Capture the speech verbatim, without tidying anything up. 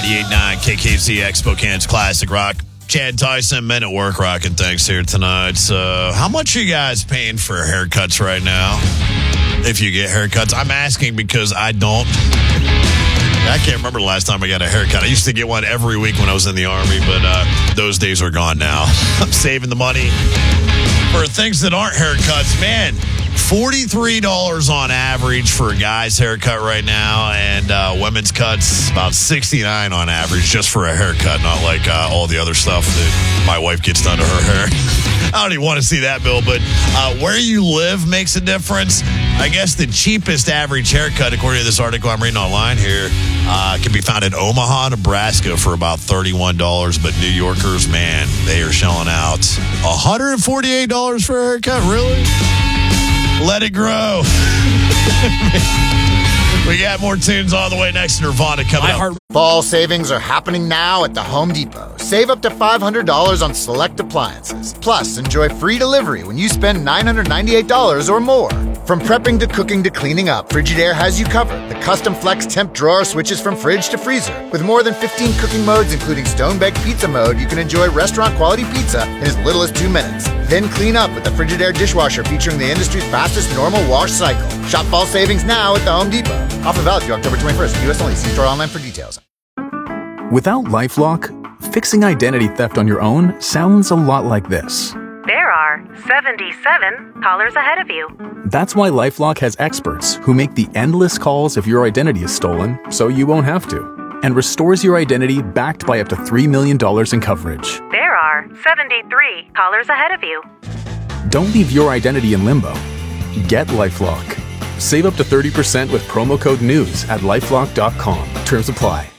ninety-eight point nine K K Z X, Spokane's Classic Rock. Chad Tyson, Men at Work, rocking things here tonight. So, how much are you guys paying for haircuts right now? If you get haircuts, I'm asking because I don't. I can't remember the last time I got a haircut. I used to get one every week when I was in the Army, but uh, those days are gone now. I'm saving the money for things that aren't haircuts. Man, forty-three dollars on average for a guy's haircut right now, and uh, women's cuts about sixty-nine dollars on average just for a haircut, not like uh, all the other stuff that my wife gets done to her hair. I don't even want to see that bill, but uh, where you live makes a difference. I guess the cheapest average haircut, according to this article I'm reading online here, uh, can be found in Omaha, Nebraska for about thirty-one dollars. But New Yorkers, man, they are shelling out one hundred forty-eight dollars for a haircut. Really? Let it grow. We got more tunes on the way next. Nirvana coming up. Fall savings are happening now at the Home Depot. Save up to five hundred dollars on select appliances. Plus, enjoy free delivery when you spend nine hundred ninety-eight dollars or more. From prepping to cooking to cleaning up, Frigidaire has you covered. The custom flex temp drawer switches from fridge to freezer. With more than fifteen cooking modes, including stone-baked pizza mode, you can enjoy restaurant-quality pizza in as little as two minutes. Then clean up with the Frigidaire dishwasher featuring the industry's fastest normal wash cycle. Shop fall savings now at the Home Depot. Offer valid through October twenty-first. U S only. See store online for details. Without LifeLock, fixing identity theft on your own sounds a lot like this. There are seventy-seven callers ahead of you. That's why LifeLock has experts who make the endless calls if your identity is stolen, so you won't have to, and restores your identity backed by up to three million dollars in coverage. There are seventy-three callers ahead of you. Don't leave your identity in limbo. Get LifeLock. Save up to thirty percent with promo code NEWS at lifelock dot com. Terms apply.